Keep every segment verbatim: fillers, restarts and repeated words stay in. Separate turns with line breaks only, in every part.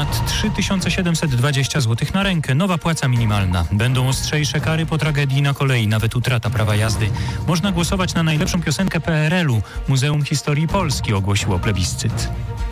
Nawet trzy tysiące siedemset dwadzieścia złotych na rękę. Nowa płaca minimalna. Będą ostrzejsze kary po tragedii na kolei, nawet utrata prawa jazdy. Można głosować na najlepszą piosenkę P R L u. Muzeum Historii Polski ogłosiło plebiscyt.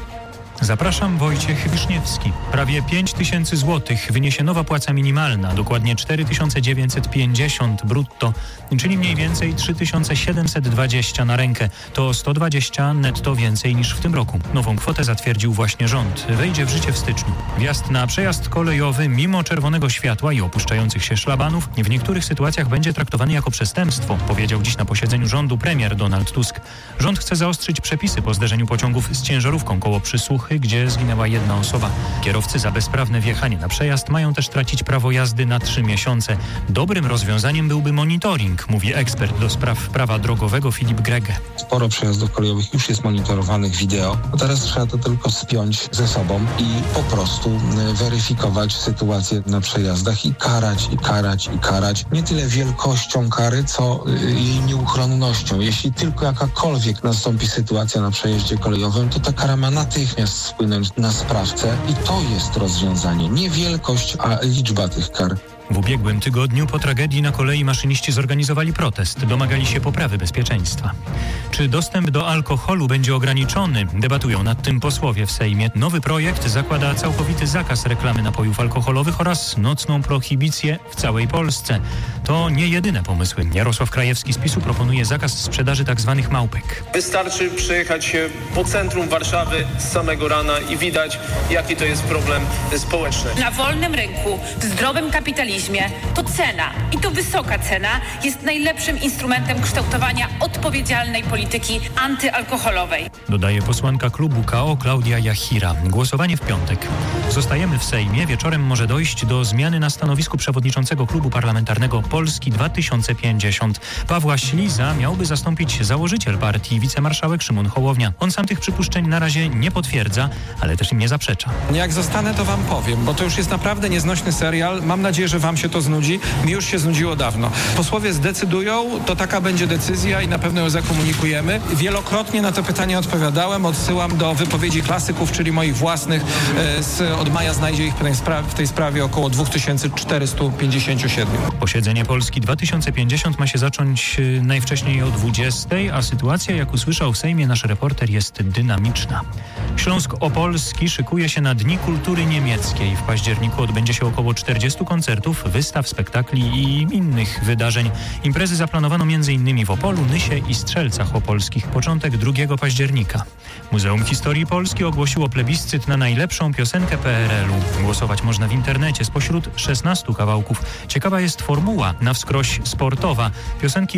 Zapraszam, Wojciech Wiszniewski. Prawie pięć tysięcy złotych wyniesie nowa płaca minimalna, dokładnie cztery tysiące dziewięćset pięćdziesiąt brutto, czyli mniej więcej trzy tysiące siedemset dwadzieścia na rękę. To sto dwadzieścia netto więcej niż w tym roku. Nową kwotę zatwierdził właśnie rząd. Wejdzie w życie w styczniu. Wjazd na przejazd kolejowy mimo czerwonego światła i opuszczających się szlabanów w niektórych sytuacjach będzie traktowany jako przestępstwo, powiedział dziś na posiedzeniu rządu premier Donald Tusk. Rząd chce zaostrzyć przepisy po zderzeniu pociągów z ciężarówką koło Przysłuchy, gdzie zginęła jedna osoba. Kierowcy za bezprawne wjechanie na przejazd mają też tracić prawo jazdy na trzy miesiące. Dobrym rozwiązaniem byłby monitoring, mówi ekspert do spraw prawa drogowego Filip Grege.
Sporo przejazdów kolejowych już jest monitorowanych wideo. No teraz trzeba to tylko spiąć ze sobą i po prostu weryfikować sytuację na przejazdach i karać, i karać, i karać. Nie tyle wielkością kary, co jej nieuchronnością. Jeśli tylko jakakolwiek nastąpi sytuacja na przejeździe kolejowym, to ta kara ma natychmiast wpłynąć na sprawcę i to jest rozwiązanie. Nie wielkość, a liczba tych kar.
W ubiegłym tygodniu po tragedii na kolei maszyniści zorganizowali protest. Domagali się poprawy bezpieczeństwa. Czy dostęp do alkoholu będzie ograniczony? Debatują nad tym posłowie w Sejmie. Nowy projekt zakłada całkowity zakaz reklamy napojów alkoholowych oraz nocną prohibicję w całej Polsce. To nie jedyne pomysły. Jarosław Krajewski z PiSu proponuje zakaz sprzedaży tzw. małpek.
Wystarczy przejechać się po centrum Warszawy z samego rana i widać, jaki to jest problem społeczny.
Na wolnym rynku, w zdrowym kapitalizmie to cena, i to wysoka cena, jest najlepszym instrumentem kształtowania odpowiedzialnej polityki antyalkoholowej.
Dodaje posłanka klubu K O Klaudia Jachira. Głosowanie w piątek. Zostajemy w Sejmie. Wieczorem może dojść do zmiany na stanowisku przewodniczącego klubu parlamentarnego Polski dwa tysiące pięćdziesiąt. Pawła Śliza miałby zastąpić założyciel partii, wicemarszałek Szymon Hołownia. On sam tych przypuszczeń na razie nie potwierdza, ale też im nie zaprzecza.
Jak zostanę, to wam powiem, bo to już jest naprawdę nieznośny serial. Mam nadzieję, że wam się to znudzi. Mi już się znudziło dawno. Posłowie zdecydują, to taka będzie decyzja i na pewno ją zakomunikujemy. Wielokrotnie na to pytanie odpowiadałem. Odsyłam do wypowiedzi klasyków, czyli moich własnych. Z, od maja znajdzie ich w tej sprawie, w tej sprawie około dwa tysiące czterysta pięćdziesiąt siedem.
Posiedzenie Polski dwa tysiące pięćdziesiąt ma się zacząć najwcześniej o dwudziestej, a sytuacja, jak usłyszał w Sejmie nasz reporter, jest dynamiczna. Śląsk Opolski szykuje się na Dni Kultury Niemieckiej. W październiku odbędzie się około czterdziestu koncertów, wystaw, spektakli i innych wydarzeń. Imprezy zaplanowano m.in. w Opolu, Nysie i Strzelcach Opolskich. Początek drugiego października. Muzeum Historii Polski ogłosiło plebiscyt na najlepszą piosenkę P R L u. Głosować można w internecie spośród szesnastu kawałków. Ciekawa jest formuła, na wskroś sportowa. Piosenki